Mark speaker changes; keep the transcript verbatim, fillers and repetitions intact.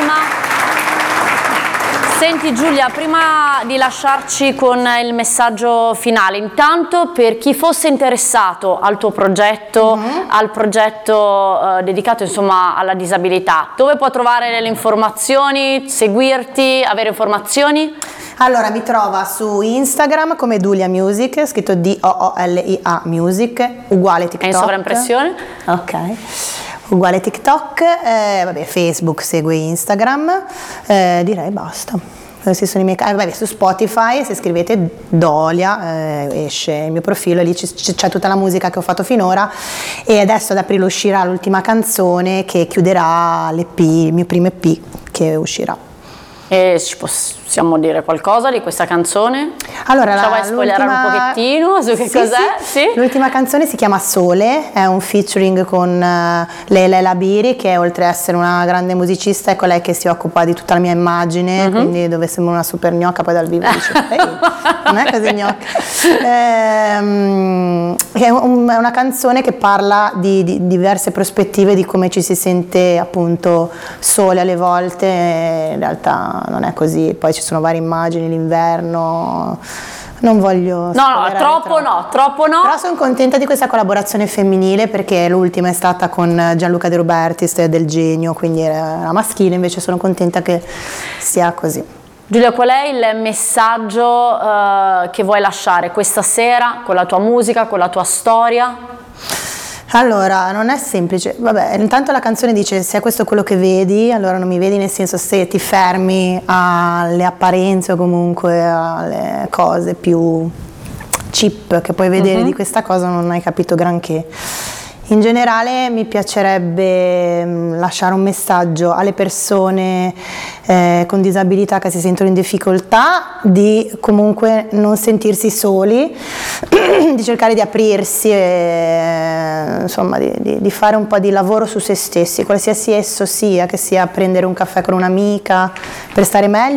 Speaker 1: calma. Senti Giulia, prima di lasciarci con il messaggio finale, intanto per chi fosse interessato al tuo progetto, mm-hmm. al progetto eh, dedicato insomma alla disabilità, dove può trovare le informazioni, seguirti, avere informazioni?
Speaker 2: Allora, mi trova su Instagram come Dulia Music, scritto D O O L I A Music, uguale TikTok.
Speaker 1: È in sovraimpressione?
Speaker 2: Ok. Uguale TikTok, eh, vabbè, Facebook segue Instagram, eh, direi basta. Questi sono i miei canali. Vabbè, su Spotify se scrivete Dolia eh, esce il mio profilo, lì c'è tutta la musica che ho fatto finora, e adesso ad aprile uscirà l'ultima canzone che chiuderà l'E P, il mio primo E P che uscirà.
Speaker 1: E ci possiamo dire qualcosa di questa canzone?
Speaker 2: Allora,
Speaker 1: la vuoi spoilerare un pochettino su che
Speaker 2: sì,
Speaker 1: cos'è?
Speaker 2: Sì.
Speaker 1: Sì?
Speaker 2: L'ultima canzone si chiama Sole, è un featuring con uh, Leila Labiri, che oltre ad essere una grande musicista è colei che si occupa di tutta la mia immagine, mm-hmm. quindi dove sembra una super gnocca, poi dal vivo dice ehi, non è così gnocca. Ehm, è, un, è una canzone che parla di, di diverse prospettive di come ci si sente appunto sole alle volte, in realtà non è così, poi ci sono varie immagini, l'inverno, non voglio...
Speaker 1: No, no, troppo, troppo no, troppo no.
Speaker 2: Però sono contenta di questa collaborazione femminile, perché l'ultima è stata con Gianluca De Robertis del Genio, quindi era maschile, invece sono contenta che sia così.
Speaker 1: Giulia, qual è il messaggio uh, che vuoi lasciare questa sera con la tua musica, con la tua storia?
Speaker 2: Allora, non è semplice, vabbè, intanto la canzone dice se è questo quello che vedi, allora non mi vedi, nel senso se ti fermi alle apparenze o comunque alle cose più cheap che puoi vedere uh-huh. di questa cosa, non hai capito granché. In generale mi piacerebbe lasciare un messaggio alle persone eh, con disabilità che si sentono in difficoltà, di comunque non sentirsi soli, di cercare di aprirsi e insomma di, di, di fare un po' di lavoro su se stessi, qualsiasi esso sia, che sia prendere un caffè con un'amica per stare meglio.